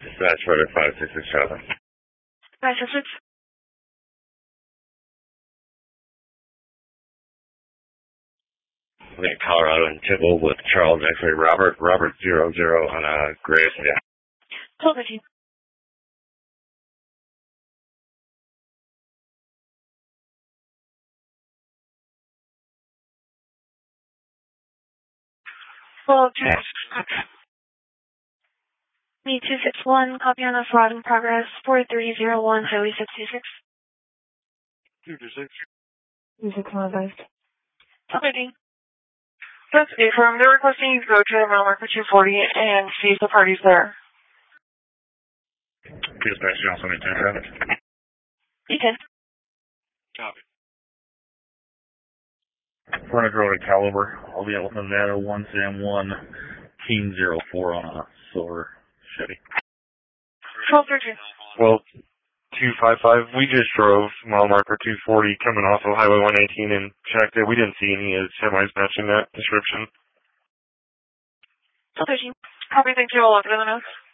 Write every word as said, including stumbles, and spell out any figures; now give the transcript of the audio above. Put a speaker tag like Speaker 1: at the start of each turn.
Speaker 1: Dispatch order five six six Charlie.
Speaker 2: five six six.
Speaker 1: We got Colorado and Tibble with Charles X-ray Robert, Robert zero zero on a Grace, yeah.
Speaker 2: twelve fifteen. Well, two Me two six one, copy on the fraud in progress, four three zero one, Highway sixty-six.
Speaker 3: two two six.
Speaker 2: two six one advised. twelve fifteen.
Speaker 3: That's A firm. They're requesting you to go to the mile marker two forty and see if the party's there.
Speaker 1: Dispatch, you also need ten traffic.
Speaker 2: D ten.
Speaker 3: Copy.
Speaker 1: Frontage Road at Caliber. I'll be out with Nevada one Sam one King zero four on a silver Chevy.
Speaker 2: twelve thirteen.
Speaker 3: Well, two five five. We just drove mile marker two forty coming off of Highway one eighteen and checked it. We didn't see any of the semis matching that description.
Speaker 2: twelve thirteen.
Speaker 3: Copy. Thank you. I'll lock it in the notes.